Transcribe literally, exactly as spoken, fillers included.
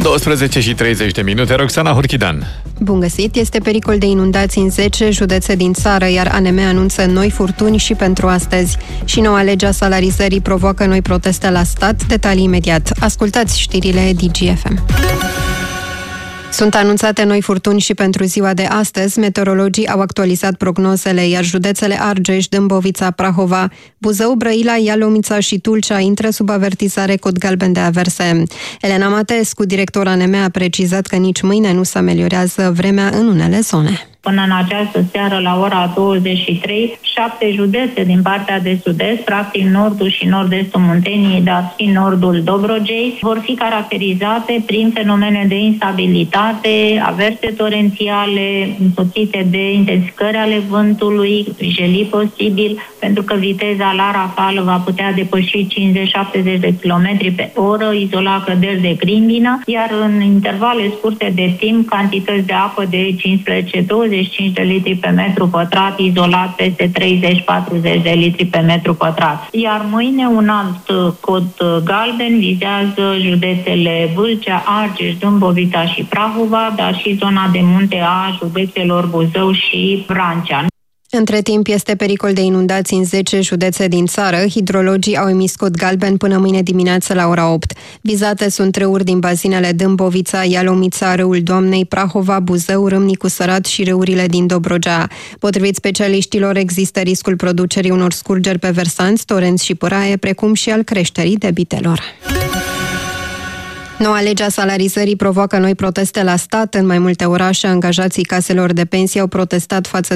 douăsprezece și treizeci de minute, Roxana Hurchidan. Bun găsit! Este pericol de inundații în zece județe din țară, iar A N M anunță noi furtuni și pentru astăzi. Și noua lege a salarizării provoacă noi proteste la stat. Detalii imediat. Ascultați știrile D G F M. Sunt anunțate noi furtuni și pentru ziua de astăzi. Meteorologii au actualizat prognozele, iar județele Argeș, Dâmbovița, Prahova, Buzău, Brăila, Ialomița și Tulcea intră sub avertizare cod galben de averse. Elena Matescu, director A N M, a precizat că nici mâine nu se ameliorează vremea în unele zone. Până în această seară, la ora douăzeci și trei, șapte județe din partea de sud-est, practic nordul și nord-estul Munteniei, dar și nordul Dobrogei, vor fi caracterizate prin fenomene de instabilitate, averse torențiale, însoțite de intensificări ale vântului, jelii posibil, pentru că viteza la rafală va putea depăși cincizeci șaptezeci de kilometri pe oră, izola căderi de grindină, iar în intervale scurte de timp, cantități de apă de cincisprezece douăzeci și cinci de litri pe metru pătrat, izolat peste treizeci patruzeci de litri pe metru pătrat. Iar mâine un alt cod galben vizează județele Vâlcea, Argeș, Dâmbovița și Prahova, dar și zona de munte a județelor Buzău și Vrancea. Între timp, este pericol de inundații în zece județe din țară. Hidrologii au emis cod galben până mâine dimineață la ora opt. Vizate sunt râuri din bazinele Dâmbovița, Ialomița, Râul Doamnei, Prahova, Buzău, Râmnicu Sărat și râurile din Dobrogea. Potrivit specialiștilor, există riscul producerii unor scurgeri pe versanți, torenți și pâraie, precum și al creșterii debitelor. Noua lege a salarizării provoacă noi proteste la stat. În mai multe orașe, angajații caselor de pensii au protestat față